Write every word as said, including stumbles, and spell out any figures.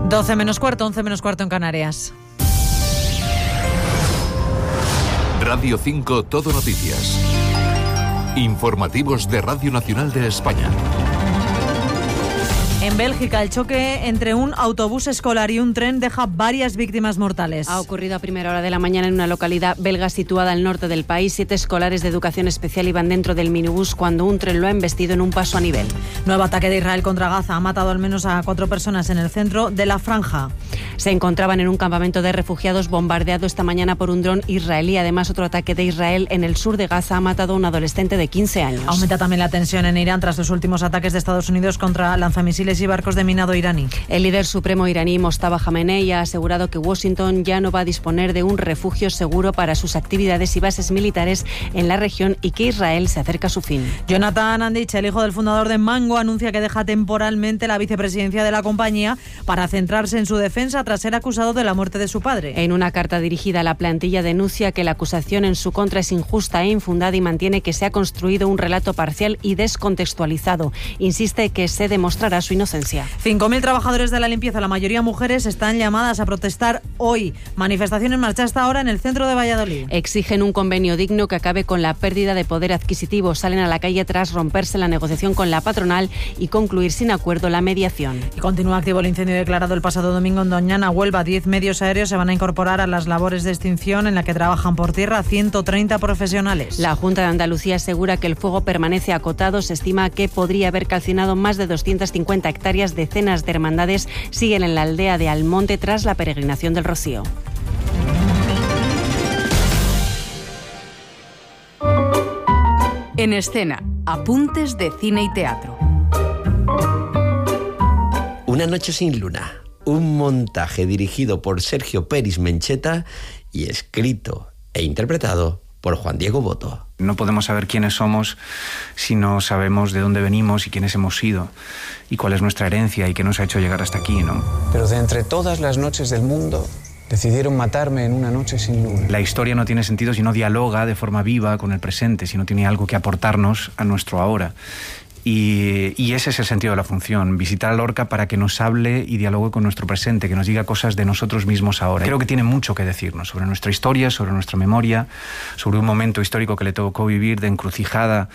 doce menos cuarto, once menos cuarto en Canarias. Radio cinco Todo Noticias. Informativos de Radio Nacional de España. En Bélgica, el choque entre un autobús escolar y un tren deja varias víctimas mortales. Ha ocurrido a primera hora de la mañana en una localidad belga situada al norte del país. Siete escolares de educación especial iban dentro del minibús cuando un tren lo ha embestido en un paso a nivel. Nuevo ataque de Israel contra Gaza ha matado al menos a cuatro personas en el centro de la franja. Se encontraban en un campamento de refugiados bombardeado esta mañana por un dron israelí. Además, otro ataque de Israel en el sur de Gaza ha matado a un adolescente de quince años. Aumenta también la tensión en Irán tras los últimos ataques de Estados Unidos contra lanzamisiles y barcos de minado iraní. El líder supremo iraní Mojtaba Khamenei ha asegurado que Washington ya no va a disponer de un refugio seguro para sus actividades y bases militares en la región y que Israel se acerca a su fin. Jonathan Andich, el hijo del fundador de Mango, anuncia que deja temporalmente la vicepresidencia de la compañía para centrarse en su defensa tras ser acusado de la muerte de su padre. En una carta dirigida a la plantilla denuncia que la acusación en su contra es injusta e infundada y mantiene que se ha construido un relato parcial y descontextualizado. Insiste que se demostrará su inocencia. cinco mil trabajadores de la limpieza, la mayoría mujeres, están llamadas a protestar hoy. Manifestación en marcha hasta ahora en el centro de Valladolid. Exigen un convenio digno que acabe con la pérdida de poder adquisitivo. Salen a la calle tras romperse la negociación con la patronal y concluir sin acuerdo la mediación. Y continúa activo el incendio declarado el pasado domingo en Doñana, Huelva. Diez medios aéreos se van a incorporar a las labores de extinción en la que trabajan por tierra ciento treinta profesionales. La Junta de Andalucía asegura que el fuego permanece acotado. Se estima que podría haber calcinado más de doscientas cincuenta hectáreas. Decenas de hermandades siguen en la aldea de Almonte tras la peregrinación del Rocío. En escena, apuntes de cine y teatro. Una noche sin luna, un montaje dirigido por Sergio Peris Mencheta y escrito e interpretado por Juan Diego Boto. No podemos saber quiénes somos si no sabemos de dónde venimos y quiénes hemos sido y cuál es nuestra herencia y qué nos ha hecho llegar hasta aquí, ¿no? Pero de entre todas las noches del mundo, decidieron matarme en una noche sin luna. La historia no tiene sentido si no dialoga de forma viva con el presente, si no tiene algo que aportarnos a nuestro ahora. Y, y ese es el sentido de la función, visitar a Lorca para que nos hable y dialogue con nuestro presente, que nos diga cosas de nosotros mismos ahora. Creo que tiene mucho que decirnos sobre nuestra historia, sobre nuestra memoria, sobre un momento histórico que le tocó vivir de encrucijada